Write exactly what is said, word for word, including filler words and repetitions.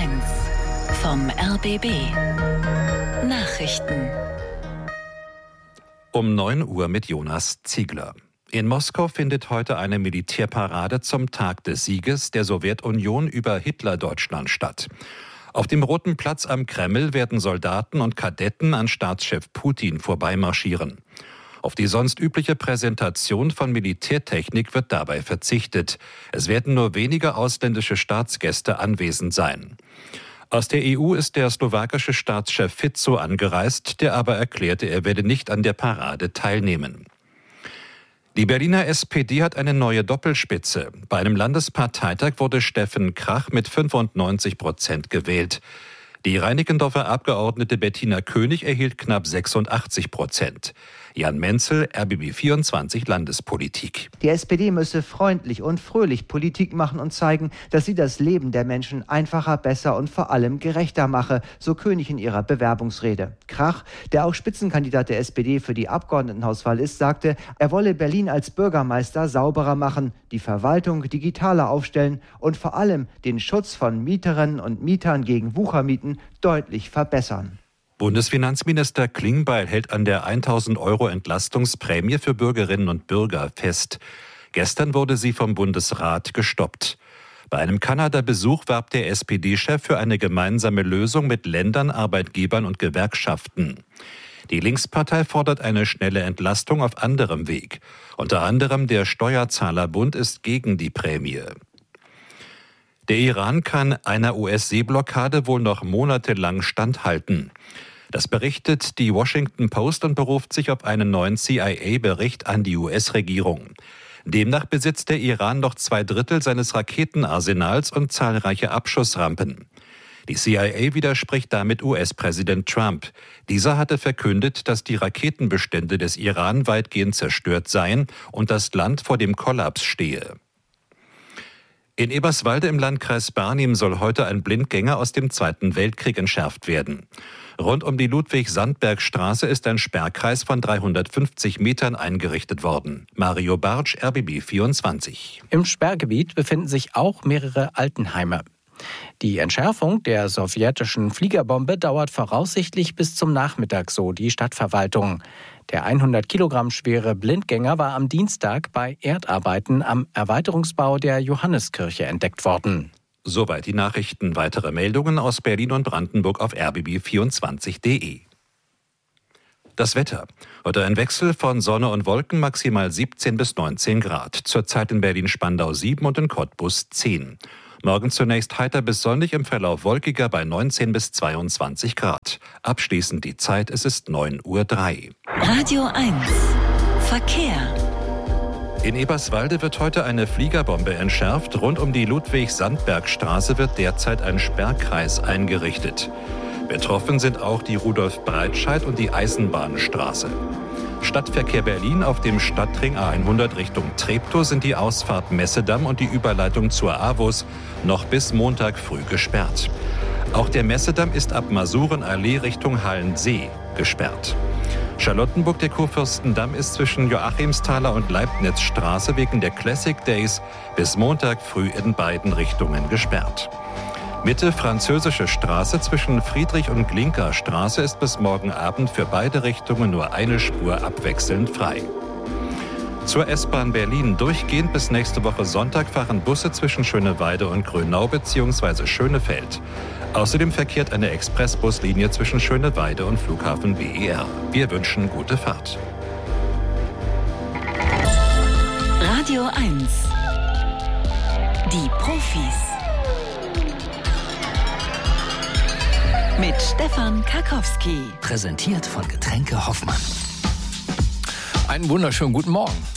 eins vom R B B. Nachrichten. Um neun Uhr mit Jonas Ziegler. In Moskau findet heute eine Militärparade zum Tag des Sieges der Sowjetunion über Hitler-Deutschland statt. Auf dem Roten Platz am Kreml werden Soldaten und Kadetten an Staatschef Putin vorbeimarschieren. Auf die sonst übliche Präsentation von Militärtechnik wird dabei verzichtet. Es werden nur wenige ausländische Staatsgäste anwesend sein. Aus der E U ist der slowakische Staatschef Fico angereist, der aber erklärte, er werde nicht an der Parade teilnehmen. Die Berliner S P D hat eine neue Doppelspitze. Bei einem Landesparteitag wurde Steffen Krach mit fünfundneunzig Prozent gewählt. Die Reinickendorfer Abgeordnete Bettina König erhielt knapp sechsundachtzig Prozent. Jan Menzel, R B B vierundzwanzig Landespolitik. Die S P D müsse freundlich und fröhlich Politik machen und zeigen, dass sie das Leben der Menschen einfacher, besser und vor allem gerechter mache, so König in ihrer Bewerbungsrede. Krach, der auch Spitzenkandidat der S P D für die Abgeordnetenhauswahl ist, sagte, er wolle Berlin als Bürgermeister sauberer machen, die Verwaltung digitaler aufstellen und vor allem den Schutz von Mieterinnen und Mietern gegen Wuchermieten deutlich verbessern. Bundesfinanzminister Klingbeil hält an der tausend Euro Entlastungsprämie für Bürgerinnen und Bürger fest. Gestern wurde sie vom Bundesrat gestoppt. Bei einem Kanada-Besuch warb der S P D-Chef für eine gemeinsame Lösung mit Ländern, Arbeitgebern und Gewerkschaften. Die Linkspartei fordert eine schnelle Entlastung auf anderem Weg. Unter anderem der Steuerzahlerbund ist gegen die Prämie. Der Iran kann einer U S-Seeblockade wohl noch monatelang standhalten. Das berichtet die Washington Post und beruft sich auf einen neuen C I A-Bericht an die U S-Regierung. Demnach besitzt der Iran noch zwei Drittel seines Raketenarsenals und zahlreiche Abschussrampen. Die C I A widerspricht damit U S-Präsident Trump. Dieser hatte verkündet, dass die Raketenbestände des Iran weitgehend zerstört seien und das Land vor dem Kollaps stehe. In Eberswalde im Landkreis Barnim soll heute ein Blindgänger aus dem Zweiten Weltkrieg entschärft werden. Rund um die Ludwig-Sandberg-Straße ist ein Sperrkreis von dreihundertfünfzig Metern eingerichtet worden. Mario Bartsch, R B B vierundzwanzig. Im Sperrgebiet befinden sich auch mehrere Altenheime. Die Entschärfung der sowjetischen Fliegerbombe dauert voraussichtlich bis zum Nachmittag, so die Stadtverwaltung. Der hundert Kilogramm schwere Blindgänger war am Dienstag bei Erdarbeiten am Erweiterungsbau der Johanneskirche entdeckt worden. Soweit die Nachrichten. Weitere Meldungen aus Berlin und Brandenburg auf r b b vierundzwanzig punkt d e. Das Wetter. Heute ein Wechsel von Sonne und Wolken, maximal siebzehn bis neunzehn Grad. Zurzeit in Berlin-Spandau sieben und in Cottbus zehn. Morgen zunächst heiter bis sonnig, im Verlauf wolkiger bei neunzehn bis zweiundzwanzig Grad. Abschließend die Zeit, es ist neun Uhr drei. Radio eins. Verkehr. In Eberswalde wird heute eine Fliegerbombe entschärft. Rund um die Ludwig-Sandberg-Straße wird derzeit ein Sperrkreis eingerichtet. Betroffen sind auch die Rudolf-Breitscheid und die Eisenbahnstraße. Stadtverkehr Berlin auf dem Stadtring A hundert Richtung Treptow sind die Ausfahrt Messedamm und die Überleitung zur AWUS noch bis Montag früh gesperrt. Auch der Messedamm ist ab Masurenallee Richtung Hallensee gesperrt. Charlottenburg, der Kurfürstendamm, ist zwischen Joachimsthaler und Leibnizstraße wegen der Classic Days bis Montag früh in beiden Richtungen gesperrt. Mitte Französische Straße zwischen Friedrich- und Glinka-Straße ist bis morgen Abend für beide Richtungen nur eine Spur abwechselnd frei. Zur S-Bahn Berlin. Durchgehend bis nächste Woche Sonntag fahren Busse zwischen Schöneweide und Grünau bzw. Schönefeld. Außerdem verkehrt eine Expressbuslinie zwischen Schöneweide und Flughafen B E R. Wir wünschen gute Fahrt. Radio eins. Die Profis. Mit Stefan Karkowski. Präsentiert von Getränke Hoffmann. Einen wunderschönen guten Morgen.